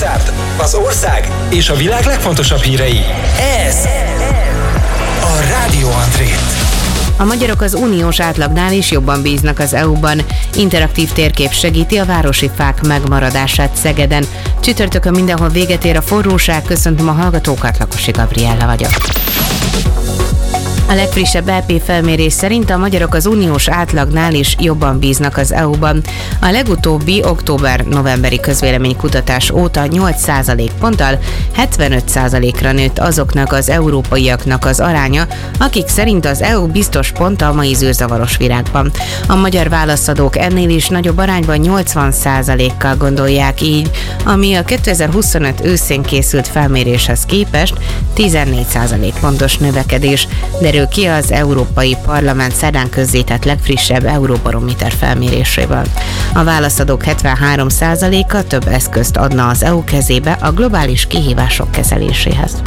Szexárd, az ország és a világ legfontosabb hírei. Ez a Rádió André. A magyarok az uniós átlagnál is jobban bíznak az EU-ban. Interaktív térkép segíti a városi fák megmaradását Szegeden. Csütörtökön mindenhol véget ér a forróság. Köszöntöm a hallgatókat, Lakosi Gabriella vagyok. A legfrissebb EP felmérés szerint a magyarok az uniós átlagnál is jobban bíznak az EU-ban. A legutóbbi október-novemberi közvéleménykutatás óta 8% ponttal 75%-ra nőtt azoknak az európaiaknak az aránya, akik szerint az EU biztos pont a mai zűrzavaros világban. A magyar válaszadók ennél is nagyobb arányban 80%-kal gondolják így, ami a 2025 őszén készült felméréshez képest 14% pontos növekedés, derül ki az Európai Parlament szerdán közzétett legfrissebb Euróbarométer felméréséből. A válaszadók 73%-a több eszközt adna az EU kezébe a globális kihívások kezeléséhez.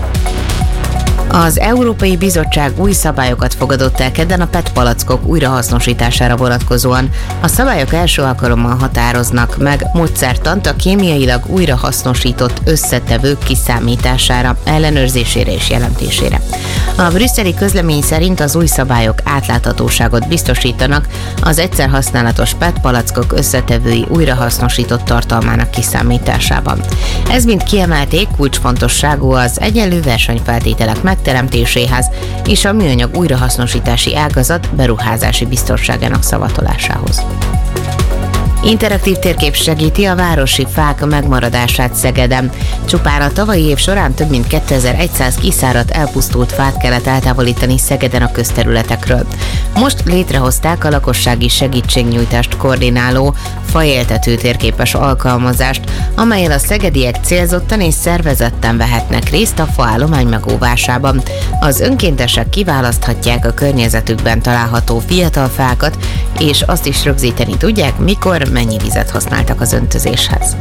Az Európai Bizottság új szabályokat fogadott el kedden a PET palackok újrahasznosítására vonatkozóan. A szabályok első alkalommal határoznak meg módszertant a kémiailag újrahasznosított összetevők kiszámítására, ellenőrzésére és jelentésére. A brüsszeli közlemény szerint az új szabályok átláthatóságot biztosítanak az egyszer használatos PET palackok összetevői újrahasznosított tartalmának kiszámításában. Ez mind kiemelték kulcsfontosságú az egyenlő versenyfeltételek megteremtéséhez és a műanyag újrahasznosítási ágazat beruházási biztonságának szavatolásához. Interaktív térkép segíti a városi fák megmaradását Szegeden. Csupán a tavalyi év során több mint 2100 kiszáradt, elpusztult fát kellett eltávolítani Szegeden a közterületekről. Most létrehozták a lakossági segítségnyújtást koordináló, faéltető térképes alkalmazást, amellyel a szegediek célzottan és szervezetten vehetnek részt a faállomány megóvásában. Az önkéntesek kiválaszthatják a környezetükben található fiatal fákat, és azt is rögzíteni tudják, mikor mennyi vizet használtak az öntözéshez.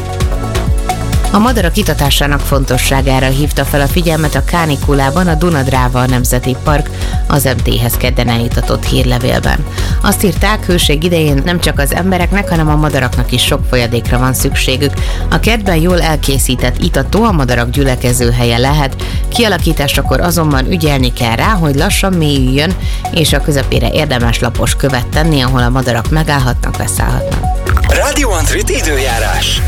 A madarak itatásának fontosságára hívta fel a figyelmet a kánikulában a Duna-Dráva Nemzeti Park az MT-hez kedden eljutatott hírlevélben. Azt írták, hőség idején nem csak az embereknek, hanem a madaraknak is sok folyadékra van szükségük. A kertben jól elkészített itató a madarak gyülekező helye lehet, kialakításakor azonban ügyelni kell rá, hogy lassan mélyüljön, és a közepére érdemes lapos követ tenni, ahol a madarak megállhatnak, leszállhatnak. Rádió André időjárás.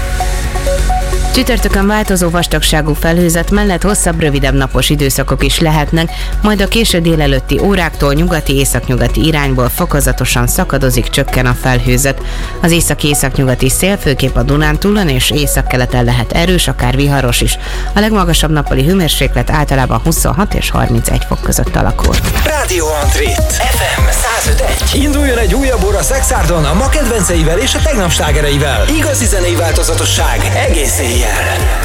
Csütörtökön változó vastagságú felhőzet mellett hosszabb, rövidebb napos időszakok is lehetnek, majd a késő délelőtti óráktól nyugati-északnyugati irányból fokozatosan szakadozik, csökken a felhőzet. Az északi-északnyugati szél főképp a Dunántúlon és északkeleten lehet erős, akár viharos is. A legmagasabb nappali hőmérséklet általában 26 és 31 fok között alakul. Rádió André FM 105.1. Induljon egy újabb óra Szexárdon a ma kedvenceivel és a tegnap slágereivel. Igazi zenei változatosság egész éjjel.